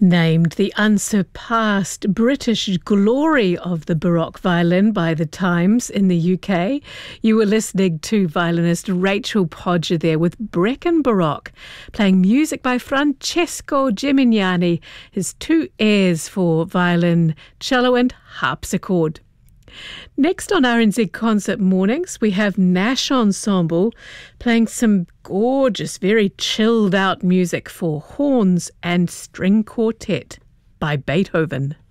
Named the unsurpassed British glory of the Baroque violin by The Times in the UK, you were listening to violinist Rachel Podger there with Brecon Baroque, playing music by Francesco Gimignani, his two airs for violin, cello and harpsichord. Next on RNZ Concert Mornings, we have Nash Ensemble playing some gorgeous, very chilled out music for horns and string quartet by Beethoven.